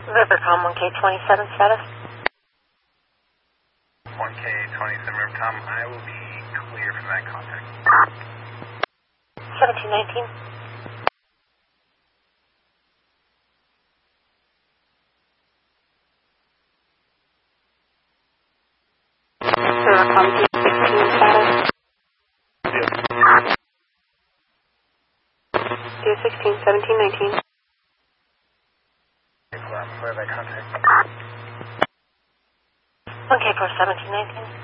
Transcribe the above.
Rivercom 1K27 status. 1K27 Rivercom, I will be clear from that contact. 1719. Rivercom 216 status. 216, 1719. Clear that contact. 1K4 1719.